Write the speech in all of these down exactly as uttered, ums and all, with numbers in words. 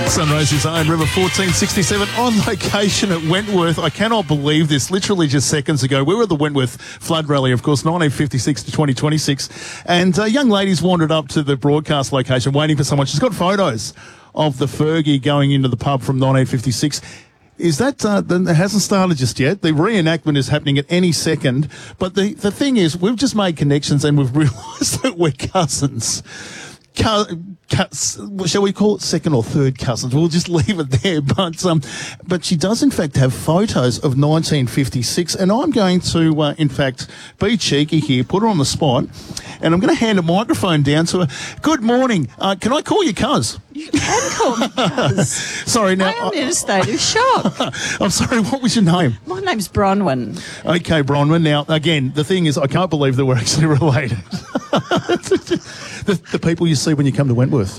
Sunrise's own River fourteen sixty-seven on location at Wentworth. I cannot believe this. Literally just seconds ago, we were at the Wentworth Flood Rally, of course, nineteen fifty-six to twenty twenty-six. And uh, young ladies wandered up to the broadcast location waiting for someone. She's got photos of the Fergie going into the pub from nineteen fifty-six. Is that, uh, it hasn't started just yet. The reenactment is happening at any second. But the, the thing is, we've just made connections and we've realised that we're cousins. Co- co- shall we call it second or third cousins? We'll just leave it there. But um, but she does, in fact, have photos of nineteen fifty-six. And I'm going to, uh, in fact, be cheeky here, put her on the spot, and I'm going to hand a microphone down to her. Good morning. Uh, can I call you cuz? You can call me cuz. Sorry, now. I am in a state of shock. I'm sorry, what was your name? My name's Bronwyn. Okay, Bronwyn. Now, again, the thing is, I can't believe that we're actually related. the, the people you see when you come to Wentworth.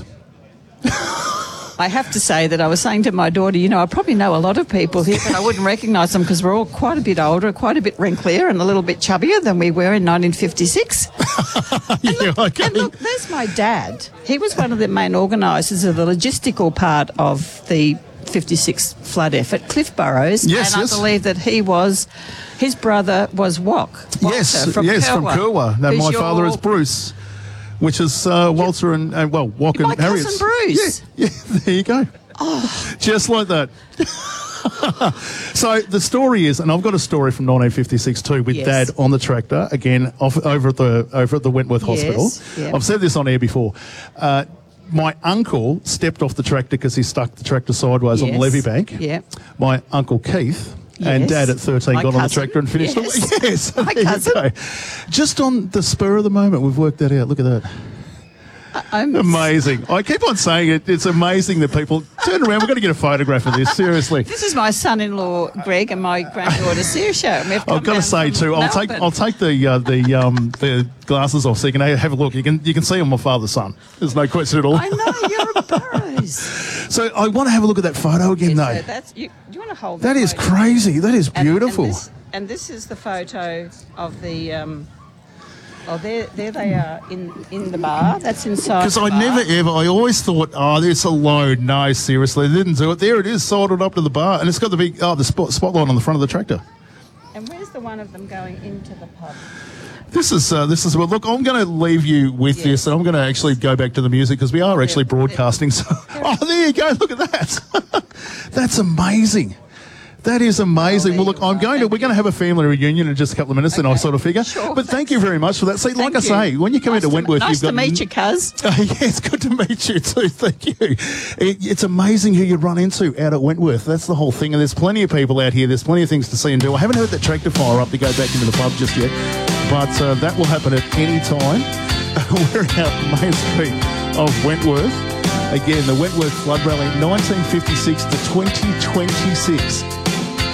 I have to say that I was saying to my daughter, you know, I probably know a lot of people here, but I wouldn't recognise them because we're all quite a bit older, quite a bit wrinklier and a little bit chubbier than we were in nineteen fifty-six. yeah, and, look, okay. and look, there's my dad. He was one of the main organisers of the logistical part of the fifty-six flood effort, Cliff Burrows. Yes, and yes. I believe that he was, his brother was Wok. Walter Yes, from yes, Kerwa, from Kerwa. No, who's my your- father is Bruce, which is uh, Walter and, uh, well, Wok and My Harriet. cousin Bruce. Yeah, yeah, there you go. Oh. Just like that. So the story is, and I've got a story from nineteen fifty-six too, with Yes. Dad on the tractor again, off, over at the over at the Wentworth Yes, Hospital. yeah. I've said this on air before. Uh, my uncle stepped off the tractor because he stuck the tractor sideways on the Yes. levee bank. Yeah. My uncle Keith. And Yes. Dad at thirteen My got on the cousin. tractor and finished Yes. it. Yes, My there you cousin. go. Just on the spur of the moment, we've worked that out. Look at that. I'm Amazing. I keep on saying it. It's amazing that people turn around. We've got to get a photograph of this. Seriously. This is my son-in-law Greg and my granddaughter Saoirse. and we've come I've got to down say from too. I'll take Melbourne. I'll take the uh, the um, the glasses off so you can have a look. You can you can see I'm my father's son. There's no question at all. I know you're a Burrows. So I want to have a look at that photo again, So though. that's you. Do you want to hold That that is photo? crazy. That is And- beautiful. And, this, and this is the photo of the. Um, oh, there, there they are in in the bar. That's inside. Because the I bar. never ever, I always thought, oh, this a load. No, seriously, they didn't do it. There it is, soldered up to the bar, and it's got the big, oh, the spot, spotlight on the front of the tractor. And where's the one of them going into the pub? This is uh, this is well. Look, I'm going to leave you with Yes. this, and I'm going to actually go back to the music because we are actually Yeah. broadcasting. So, oh, there you go. Look at that. That's amazing. That is amazing. there Well, look, you I'm are. going to. Thank We're going to have a family reunion in just a couple of minutes, then I Okay. sort of figure. Sure. But thank you very much for that. See, like Thank I you. say, when you come nice into to, Wentworth, nice you've got to meet you, cuz. Uh, yeah, it's good to meet you too. Thank you. It, it's amazing who you run into out at Wentworth. That's the whole thing. And there's plenty of people out here. There's plenty of things to see and do. I haven't heard that tractor fire up to go back into the pub just yet, but uh, that will happen at any time. We're out Main Street of Wentworth. Again, the Wentworth Flood Rally, nineteen fifty-six to twenty twenty-six.